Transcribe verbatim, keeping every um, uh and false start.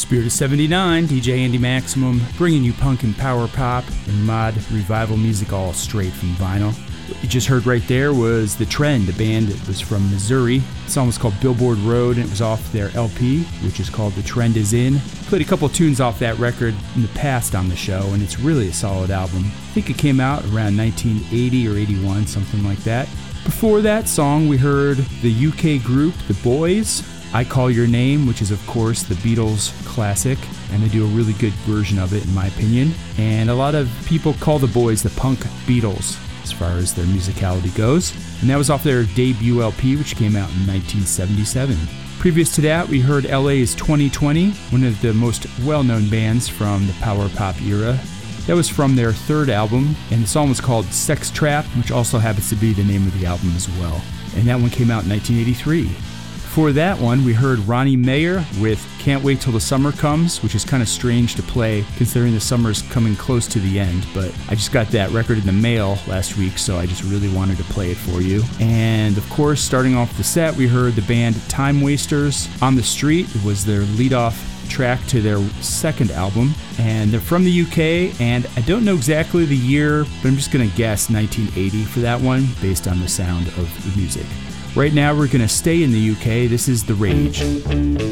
Spirit of seventy-nine, D J Andy Maximum, bringing you punk and power pop and mod revival music all straight from vinyl. What you just heard right there was The Trend, a band that was from Missouri. The song was called Billboard Road, and it was off their L P, which is called The Trend Is In. Played a couple tunes off that record in the past on the show, and it's really a solid album. I think it came out around nineteen eighty or eighty-one, something like that. Before that song, we heard the U K group The Boys, I Call Your Name, which is of course the Beatles classic, and they do a really good version of it in my opinion. And a lot of people call The Boys the punk Beatles as far as their musicality goes. And that was off their debut L P, which came out in nineteen seventy-seven. Previous to that, we heard L A's twenty twenty, one of the most well-known bands from the power pop era. That was from their third album, and the song was called Sex Trap, which also happens to be the name of the album as well. And that one came out in nineteen eighty-three. Before that one, we heard Ronnie Mayer with Can't Wait Till the Summer Comes, which is kind of strange to play considering the summer's coming close to the end, but I just got that record in the mail last week, so I just really wanted to play it for you. And of course, starting off the set, we heard the band Time Wasters, On the Street. It was their lead-off track to their second album, and they're from the U K, and I don't know exactly the year, but I'm just going to guess nineteen eighty for that one based on the sound of the music. Right now we're going to stay in the U K. This is The Rage.